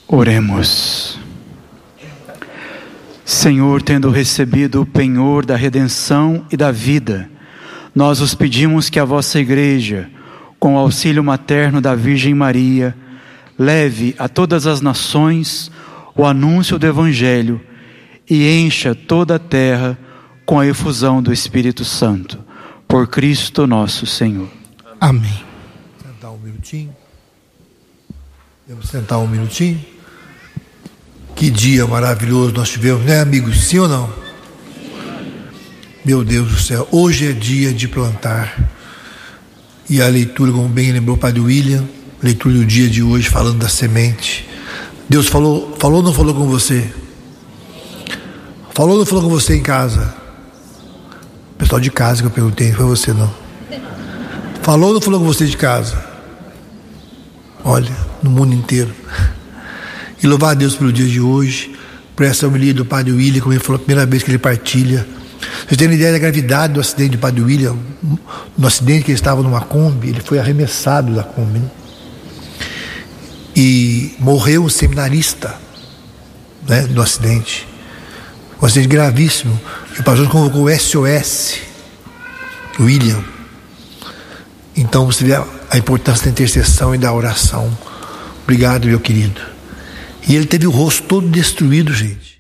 Oremos. Senhor, tendo recebido o penhor da redenção e da vida, nós os pedimos que a vossa Igreja, com o auxílio materno da Virgem Maria, leve a todas as nações o anúncio do Evangelho e encha toda a terra com a efusão do Espírito Santo. Por Cristo nosso Senhor. Amém. Sentar um minutinho. Vamos sentar um minutinho. Que dia maravilhoso nós tivemos, né, amigos? Sim ou não? Meu Deus do céu, hoje é dia de plantar. E a leitura, como bem lembrou o Padre William, leitura do dia de hoje, falando da semente. Deus falou ou não falou com você? Falou ou não falou com você em casa? O pessoal de casa que eu perguntei, não foi você não. Falou ou não falou com você de casa? Olha, no mundo inteiro. E louvar a Deus pelo dia de hoje, por essa homilia do Padre William, como ele falou a primeira vez que ele partilha. Vocês têm ideia da gravidade do acidente do Padre William? No acidente que ele estava numa Kombi, ele foi arremessado da Kombi, né? E morreu um seminarista, né, no acidente. Um acidente gravíssimo. E o pastor convocou o SOS William. Então você vê a importância da intercessão e da oração. Obrigado, meu querido. E ele teve o rosto todo destruído, gente.